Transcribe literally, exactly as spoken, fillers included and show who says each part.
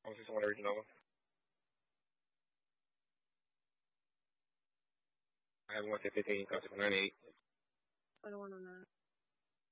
Speaker 1: Oh, this is one original. I have one fifteen, comes to ninety-eight.
Speaker 2: I don't want to know.